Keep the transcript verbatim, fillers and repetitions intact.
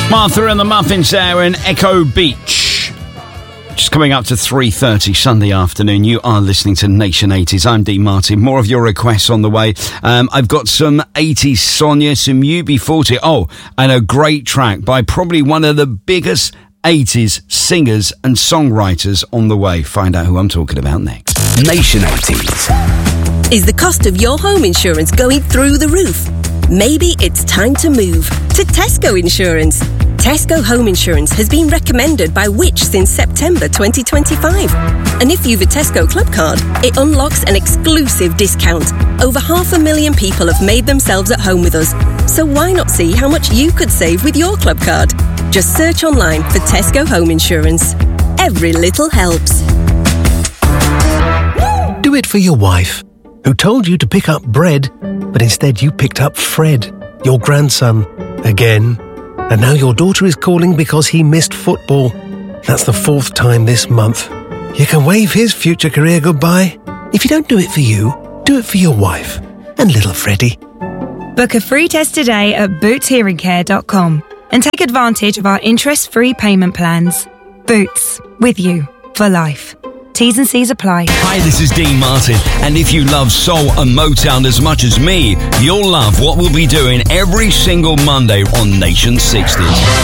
Martha and the Muffins there in Echo Beach. Just coming up to three thirty Sunday afternoon. You are listening to Nation eighties. I'm Dean Martin. More of your requests on the way. Um, I've got some eighties Sonia, some U B forty. Oh, and a great track by probably one of the biggest eighties singers and songwriters on the way. Find out who I'm talking about next. Nation eighties. Is the cost of your home insurance going through the roof? Maybe it's time to move to Tesco Insurance. Tesco Home Insurance has been recommended by Which since September twenty twenty-five. And if you've a Tesco Club card, it unlocks an exclusive discount. Over half a million people have made themselves at home with us. So why not see how much you could save with your club card? Just search online for Tesco Home Insurance. Every little helps. Do it for your wife, who told you to pick up bread, but instead you picked up Fred, your grandson, again. And now your daughter is calling because he missed football. That's the fourth time this month. You can wave his future career goodbye. If you don't do it for you, do it for your wife and little Freddie. Book a free test today at boots hearing care dot com and take advantage of our interest-free payment plans. Boots, with you for life. T's and C's apply. Hi, this is Dean Martin, and if you love soul and Motown as much as me, you'll love what we'll be doing every single Monday on Nation sixties.